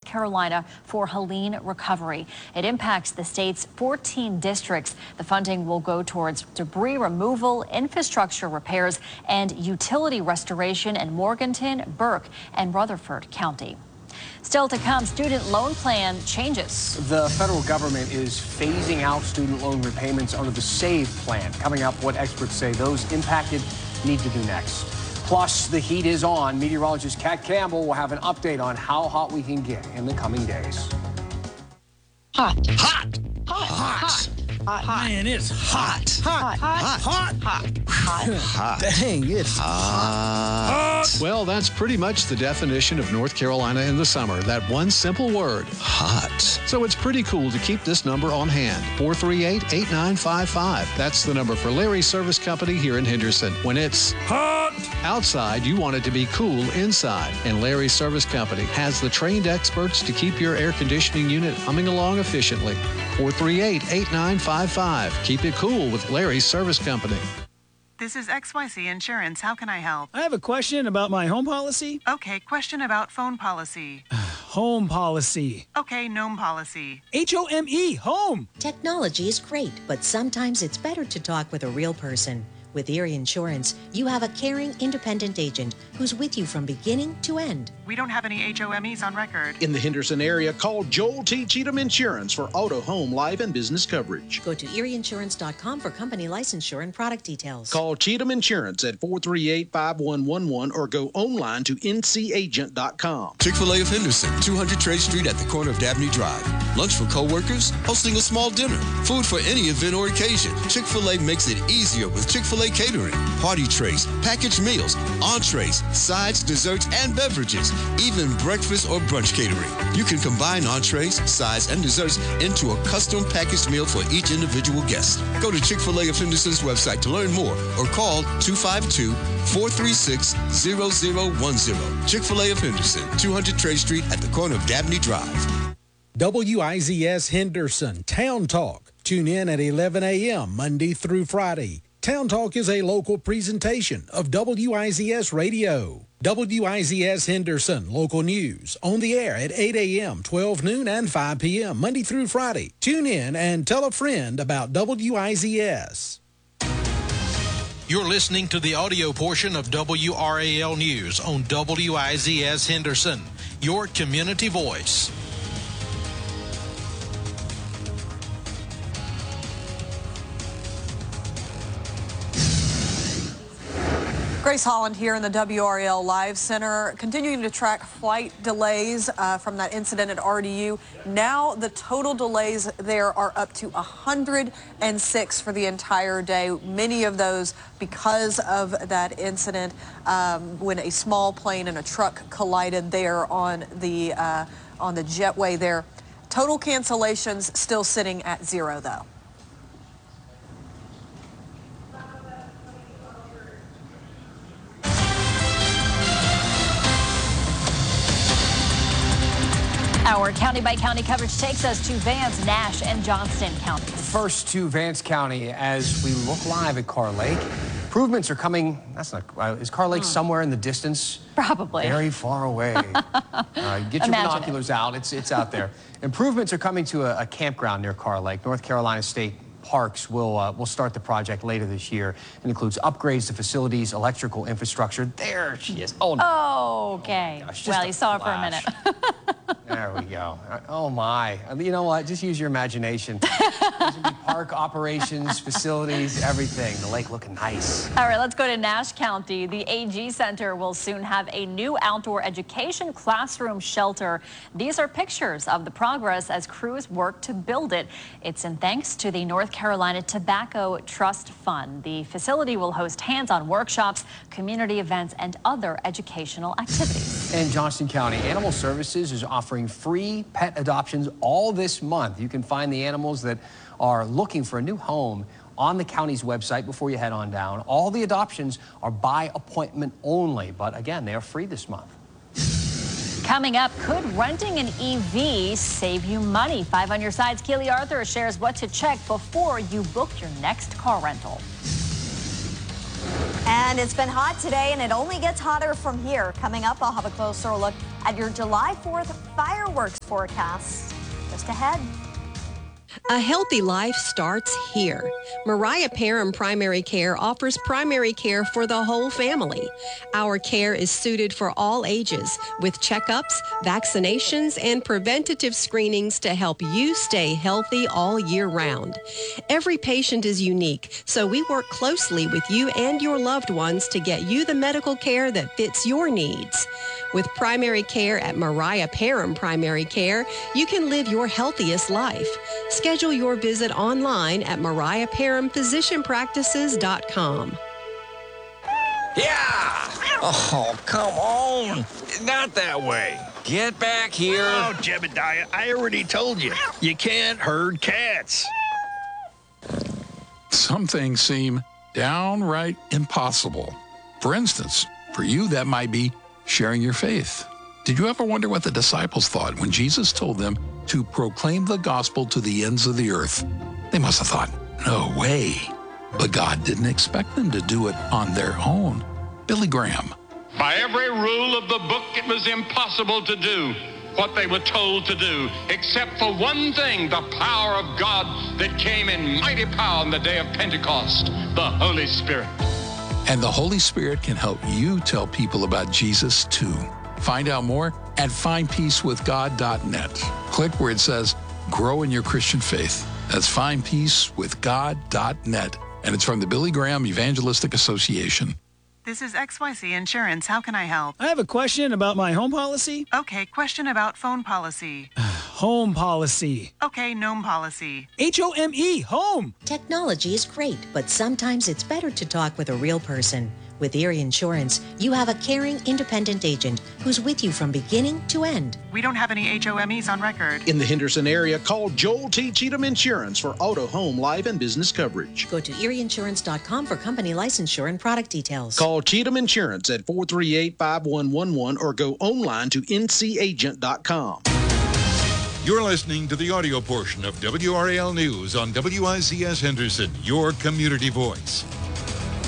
Carolina for Helene recovery. It impacts the state's 14 districts. The funding will go towards debris removal, infrastructure repairs, and utility restoration in Morganton, Burke, and Rutherford County. Still to come, student loan plan changes. The federal government is phasing out student loan repayments under the SAVE plan. Coming up, what experts say those impacted need to do next. Plus, the heat is on. Meteorologist Kat Campbell will have an update on how hot we can get in the coming days. Hot. Hot. Hot. Hot. Hot. Man, it's hot. Hot. Hot. Hot. Hot. Hot. Dang, it's hot. Well, that's pretty much the definition of North Carolina in the summer. That one simple word, hot. So it's pretty cool to keep this number on hand, 438-8955. That's the number for Larry's Service Company here in Henderson. When it's Hot. outside, you want it to be cool inside. And Larry's Service Company has the trained experts to keep your air conditioning unit humming along efficiently. 438-8955. Keep it cool with Larry's Service Company. This is XYZ Insurance. How can I help? I have a question about my home policy. Okay, question about phone policy. Home policy. Okay, gnome policy. H-O-M-E, home. Technology is great, but sometimes it's better to talk with a real person. With Erie Insurance, you have a caring, independent agent who's with you from beginning to end. We don't have any HOMEs on record. In the Henderson area, call Joel T. Cheatham Insurance for auto, home, life, and business coverage. Go to erieinsurance.com for company licensure and product details. Call Cheatham Insurance at 438-5111 or go online to ncagent.com. Chick-fil-A of Henderson, 200 Trade Street at the corner of Dabney Drive. Lunch for co-workers, hosting a small dinner, food for any event or occasion. Chick-fil-A makes it easier with Chick-fil-A catering, party trays, packaged meals, entrees, sides, desserts, and beverages, even breakfast or brunch catering. You can combine entrees, sides, and desserts into a custom packaged meal for each individual guest. Go to Chick-fil-A of Henderson's website to learn more or call 252-436-0010. Chick-fil-A of Henderson, 200 Trade Street at the corner of Dabney Drive. WIZS Henderson Town Talk. Tune in at 11 a.m. Monday through Friday. Town Talk is a local presentation of WIZS Radio. WIZS Henderson Local News on the air at 8 a.m., 12 noon, and 5 p.m. Monday through Friday. Tune in and tell a friend about WIZS. You're listening to the audio portion of WRAL News on WIZS Henderson, your community voice. Grace Holland here in the WRAL Live Center, continuing to track flight delays from that incident at RDU. Now the total delays there are up to 106 for the entire day. Many of those because of that incident when a small plane and a truck collided there on the jetway there. Total cancellations still sitting at 0 though. Our county-by-county coverage takes us to Vance, Nash, and Johnston counties. First to Vance County as we look live at Carr Lake. Improvements are coming. That's not. Is Carr Lake somewhere in the distance? Probably. Very far away. Get your binoculars out. It's out there. Improvements are coming to a campground near Carr Lake. North Carolina State Parks will start the project later this year. It includes upgrades to facilities, electrical infrastructure. There she is. Oh, no. Okay. Gosh, well, you saw her for a flash. minute. There we go. Oh, my. You know what? Just use your imagination. There's going to be park operations, facilities, everything. The lake looking nice. All right, let's go to Nash County. The AG Center will soon have a new outdoor education classroom shelter. These are pictures of the progress as crews work to build it. It's in thanks to the North Carolina Tobacco Trust Fund. The facility will host hands-on workshops, community events, and other educational activities. In Johnston County, Animal Services is offering free pet adoptions all this month. You can find the animals that are looking for a new home on the county's website before you head on down. All the adoptions are by appointment only, but again, they are free this month. Coming up, could renting an EV save you money? 5 on your sides. Keely Arthur shares what to check before you book your next car rental. And it's been hot today, and it only gets hotter from here. Coming up, I'll have a closer look at your July 4th fireworks forecast. Just ahead. A healthy life starts here. Mariah Parham Primary Care offers primary care for the whole family. Our care is suited for all ages with checkups, vaccinations, and preventative screenings to help you stay healthy all year round. Every patient is unique, so we work closely with you and your loved ones to get you the medical care that fits your needs. With primary care at Mariah Parham Primary Care, you can live your healthiest life. Schedule your visit online at MariahParhamPhysicianPractices.com. Yeah! Oh, come on! Not that way. Get back here. Oh, Jebediah, I already told you. You can't herd cats. Some things seem downright impossible. For instance, for you, that might be sharing your faith. Did you ever wonder what the disciples thought when Jesus told them to proclaim the gospel to the ends of the earth? They must have thought, no way. But God didn't expect them to do it on their own. Billy Graham. By every rule of the book, it was impossible to do what they were told to do, except for one thing, the power of God that came in mighty power on the day of Pentecost, the Holy Spirit. And the Holy Spirit can help you tell people about Jesus too. Find out more at findpeacewithgod.net. Click where it says, grow in your Christian faith. That's findpeacewithgod.net. And it's from the Billy Graham Evangelistic Association. This is XYZ Insurance. How can I help? I have a question about my home policy. Okay, question about phone policy. Home policy. Okay, gnome policy. HOME, home. Technology is great, but sometimes it's better to talk with a real person. With Erie Insurance, you have a caring, independent agent who's with you from beginning to end. We don't have any HOMEs on record. In the Henderson area, call Joel T. Cheatham Insurance for auto, home, life, and business coverage. Go to erieinsurance.com for company licensure and product details. Call Cheatham Insurance at 438-5111 or go online to ncagent.com. You're listening to the audio portion of WRAL News on WIZS Henderson, your community voice.